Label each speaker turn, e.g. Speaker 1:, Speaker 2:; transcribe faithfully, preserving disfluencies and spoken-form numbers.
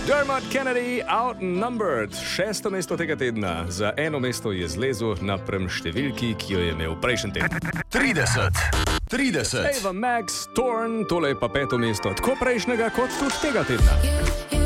Speaker 1: Dermot Kennedy, Outnumbered, šesto mesto tega tedna. Za eno mesto je zlezel napram številki, ki jo je imel prejšnji teden.
Speaker 2: trideset. trideset.
Speaker 1: Ava Max, Torn, tole je pa peto mesto, tako prejšnjega kot tudi tega tedna.